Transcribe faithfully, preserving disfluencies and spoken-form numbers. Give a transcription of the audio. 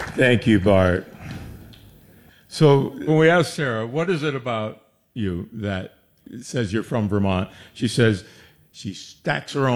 Thank you, Bart. So when we asked Sarah, what is it about you that says you're from Vermont? She says she stacks her own